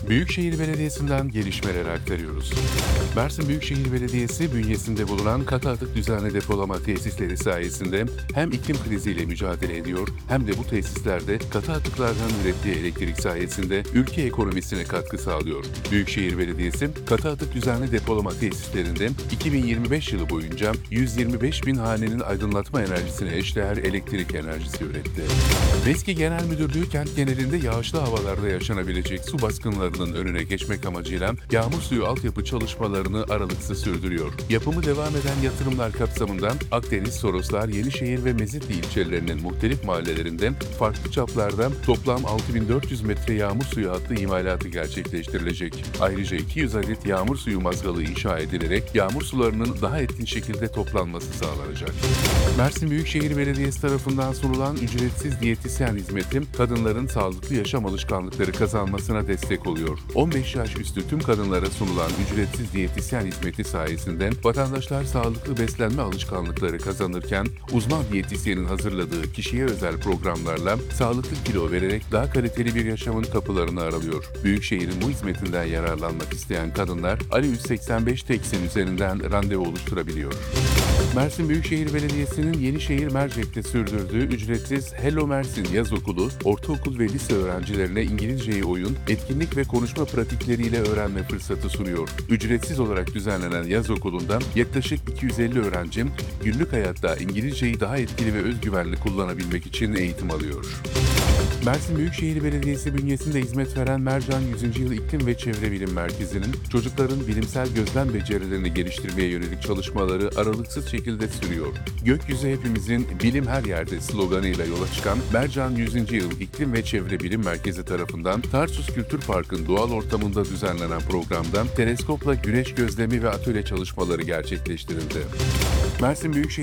Büyükşehir Belediyesi'nden gelişmeler aktarıyoruz. Mersin Büyükşehir Belediyesi bünyesinde bulunan katı atık düzenli depolama tesisleri sayesinde hem iklim kriziyle mücadele ediyor hem de bu tesislerde katı atıklardan ürettiği elektrik sayesinde ülke ekonomisine katkı sağlıyor. Büyükşehir Belediyesi katı atık düzenli depolama tesislerinde 2025 yılı boyunca 125 bin hanenin aydınlatma enerjisine eşdeğer elektrik enerjisi üretti. VESKİ Genel Müdürlüğü kent genelinde yağışlı havalarda yaşanabilecek su baskınlarının önüne geçmek amacıyla yağmur suyu altyapı çalışmalarını aralıksız sürdürüyor. Yapımı devam eden yatırımlar kapsamında Akdeniz, Soroslar, Yenişehir ve Mezitli ilçelerinin muhtelif mahallelerinde farklı çaplarda toplam 6400 metre yağmur suyu hattı imalatı gerçekleştirilecek. Ayrıca 200 adet yağmur suyu mazgalı inşa edilerek yağmur sularının daha etkin şekilde toplanması sağlanacak. Mersin Büyükşehir Belediyesi tarafından sunulan ücretsiz diyetisyen hizmeti kadınların sağlıklı yaşam alışkanlıkları kazanmasına destek oluyor. 15 yaş üstü tüm kadınlara sunulan ücretsiz diyetisyen hizmeti sayesinde vatandaşlar sağlıklı beslenme alışkanlıkları kazanırken uzman diyetisyenin hazırladığı kişiye özel programlarla sağlıklı kilo vererek daha kaliteli bir yaşamın kapılarını aralıyor. Büyükşehir'in bu hizmetinden yararlanmak isteyen kadınlar Ali 185 Teksin üzerinden randevu oluşturabiliyor. Mersin Büyükşehir Belediyesi'nin Yenişehir Mercek'te sürdürdüğü ücretsiz Hello Mersin yaz okulu, ortaokul ve lise öğrencilerine İngilizceyi oyun, etkinlik ve konuşma pratikleriyle öğrenme fırsatı sunuyor. Ücretsiz olarak düzenlenen yaz okulunda yaklaşık 250 öğrenci günlük hayatta İngilizceyi daha etkili ve özgüvenli kullanabilmek için eğitim alıyor. Mersin Büyükşehir Belediyesi bünyesinde hizmet veren Mercan 100. Yıl İklim ve Çevre Bilim Merkezi'nin çocukların bilimsel gözlem becerilerini geliştirmeye yönelik çalışmaları aralıksız şekilde sürüyor. Gökyüzü hepimizin, bilim her yerde sloganıyla yola çıkan Mercan 100. Yıl İklim ve Çevre Bilim Merkezi tarafından Tarsus Kültür Parkı'nın doğal ortamında düzenlenen programda teleskopla güneş gözlemi ve atölye çalışmaları gerçekleştirildi. Mersin Büyükşehir